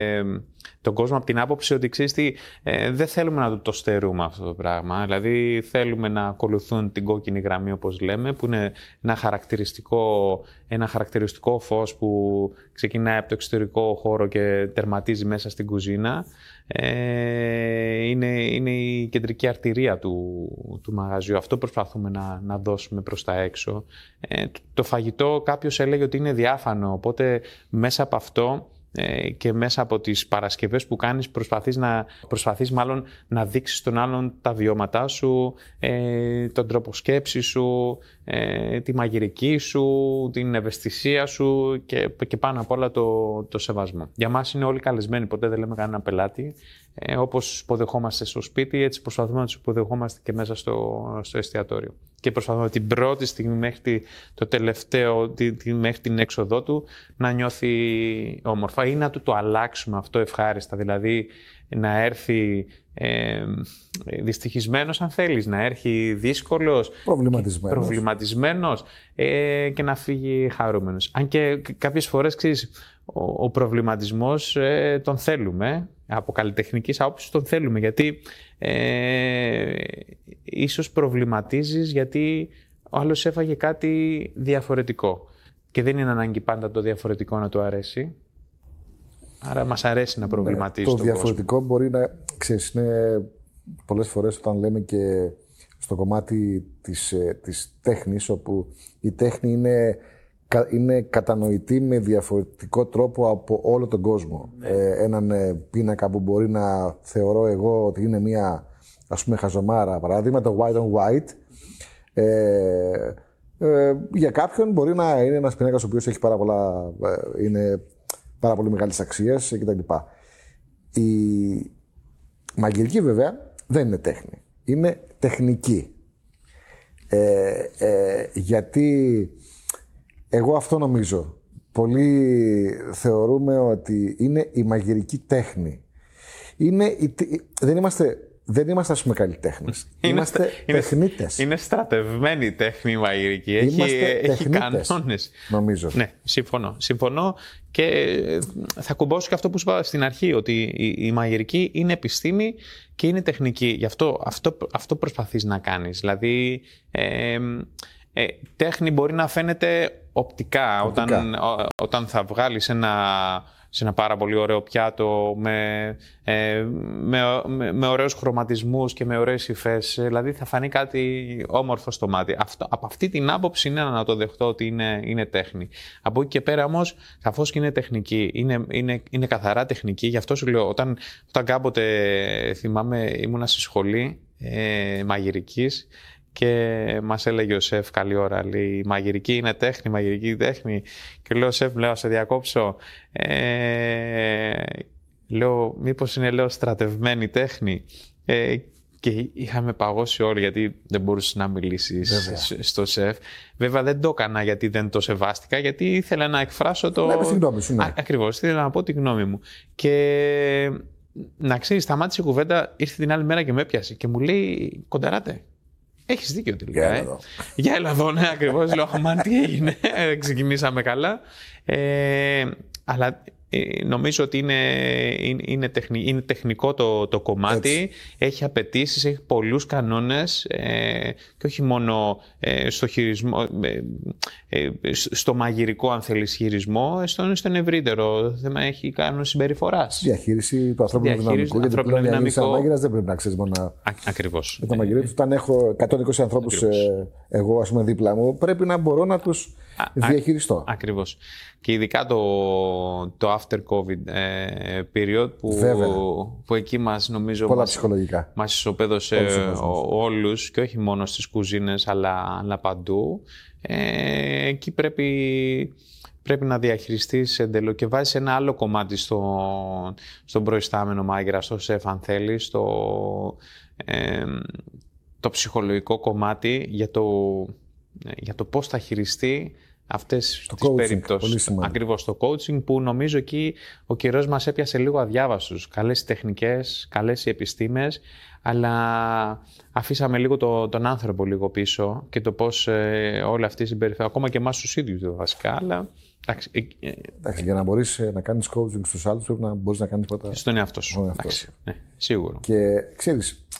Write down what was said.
τον κόσμο από την άποψη ότι ξέρεις τι, δεν θέλουμε να το στερούμε αυτό το πράγμα. Δηλαδή θέλουμε να ακολουθούν την κόκκινη γραμμή, όπως λέμε, που είναι ένα χαρακτηριστικό φως που ξεκινάει από το εξωτερικό χώρο και τερματίζει μέσα στην κουζίνα. Είναι η κεντρική αρτηρία του μαγαζιού. Αυτό προσπαθούμε να δώσουμε προς τα έξω. Το φαγητό κάποιος έλεγε ότι είναι διάφανο, οπότε μέσα από αυτό και μέσα από τις παρασκευές που κάνεις προσπαθείς μάλλον να δείξεις στον άλλον τα βιώματά σου, τον τρόπο σκέψης σου, τη μαγειρική σου, την ευαισθησία σου και πάνω απ' όλα το σεβασμό. Για μας είναι όλοι καλεσμένοι, ποτέ δεν λέμε κανένα πελάτη. Όπως υποδεχόμαστε στο σπίτι, έτσι προσπαθούμε να τους υποδεχόμαστε και μέσα στο εστιατόριο. Και προσπαθούμε την πρώτη στιγμή μέχρι το τελευταίο, μέχρι την έξοδό του, να νιώθει όμορφα ή να του το αλλάξουμε αυτό ευχάριστα. Δηλαδή να έρθει δυστυχισμένος αν θέλεις, να έρθει δύσκολος, προβληματισμένος και να φύγει χαρούμενος. Αν και κάποιες φορές, ξέρεις, ο προβληματισμός τον θέλουμε, από καλλιτεχνικής άποψης τον θέλουμε, γιατί ίσως προβληματίζεις γιατί ο άλλος έφαγε κάτι διαφορετικό και δεν είναι ανάγκη πάντα το διαφορετικό να του αρέσει. Άρα μας αρέσει να προβληματίζει το διαφορετικό κόσμο. Μπορεί να, ξέρεις, είναι πολλές φορές όταν λέμε και στο κομμάτι της τέχνης, όπου η τέχνη είναι κατανοητή με διαφορετικό τρόπο από όλο τον κόσμο. Έναν πίνακα που μπορεί να θεωρώ εγώ ότι είναι μια, ας πούμε, χαζομάρα, παράδειγμα, το white on white, για κάποιον μπορεί να είναι ένας πίνακας ο οποίος έχει είναι πάρα πολύ μεγάλης αξίας κτλ. Η μαγειρική βέβαια δεν είναι τέχνη, είναι τεχνική. Γιατί εγώ αυτό νομίζω. Πολλοί θεωρούμε ότι είναι η μαγειρική τέχνη. Δεν είμαστε, ας πούμε, καλλιτέχνες. Είμαστε τεχνίτες. Είναι στρατευμένη η τέχνη η μαγειρική. Έχει κανόνες. Νομίζω. Ναι, συμφωνώ και θα κουμπώσω και αυτό που σου είπα στην αρχή, ότι η μαγειρική είναι επιστήμη και είναι τεχνική. Γι' αυτό προσπαθείς να κάνεις. Δηλαδή, τέχνη μπορεί να φαίνεται οπτικά. Όταν θα βγάλεις σε ένα πάρα πολύ ωραίο πιάτο με ωραίους χρωματισμούς και με ωραίες υφές, δηλαδή θα φανεί κάτι όμορφο στο μάτι. Από αυτή την άποψη είναι να το δεχτώ ότι είναι τέχνη. Από εκεί και πέρα όμως, καθώς και είναι τεχνική, είναι καθαρά τεχνική. Γι' αυτό σου λέω, όταν κάποτε θυμάμαι ήμουνα στη σχολή μαγειρικής, και μας έλεγε ο σεφ καλή ώρα, λέει, η μαγειρική είναι τέχνη, μαγειρική τέχνη. Και λέω, σεφ, σε διακόψω. Λέω, μήπως είναι, στρατευμένη τέχνη. Και είχαμε παγώσει όλοι, γιατί δεν μπορούσε να μιλήσεις στο σεφ. Βέβαια δεν το έκανα γιατί δεν το σεβάστηκα, γιατί ήθελα να εκφράσω το... Να πεις τη γνώμη σου, ναι. Ακριβώς, ήθελα να πω τη γνώμη μου. Και να ξέρεις, σταμάτησε η κουβέντα, ήρθε την άλλη μέρα και με έπιασε και μου λέει, κονταράτε. Έχεις δίκιο τελικά. Για έλα εδώ, ναι, ακριβώς. Λέω, αμάν, τι έγινε. Ξεκινήσαμε καλά. Αλλά νομίζω ότι είναι τεχνικό το κομμάτι. Έτσι. Έχει απαιτήσεις, έχει πολλούς κανόνες και όχι μόνο στο χειρισμό, στο μαγειρικό, αν θέλεις, χειρισμό, στον ευρύτερο θέμα. Έχει κανόνες συμπεριφοράς. Διαχείριση του ανθρώπινου δυναμικού. Γιατί πλέον ένα μάγειρας δεν πρέπει να ξέρεις μόνο ακριβώς. Με το μαγειρί του. Όταν έχω 120 ανθρώπους εγώ, ας πούμε, δίπλα μου, πρέπει να μπορώ να τους διαχειριστώ. Ακριβώς. Και ειδικά το after COVID period που εκεί μας, νομίζω, πολλά ψυχολογικά. Μας ισοπαίδωσε όλους και όχι μόνο στις κουζίνες αλλά παντού. Εκεί πρέπει να διαχειριστείς εντελώς και βάζεις ένα άλλο κομμάτι στον προϊστάμενο μάγειρα, στο σεφ, αν θέλεις, το ψυχολογικό κομμάτι για το πώς θα χειριστεί αυτές τις περιπτώσεις. Ακριβώς το coaching, που νομίζω εκεί ο καιρός μας έπιασε λίγο αδιάβαστους. Καλές οι τεχνικές, καλές οι επιστήμες, αλλά αφήσαμε λίγο τον άνθρωπο λίγο πίσω και το πώς όλη αυτή η συμπεριφορά, ακόμα και εμάς τους ίδιους βασικά, αλλά Εντάξει, για να μπορείς να κάνεις coaching στους άλλους, πρέπει να μπορείς να κάνεις πρώτα στον εαυτό σου. στον εαυτό σου. Ναι, σίγουρο. Και ξέρεις,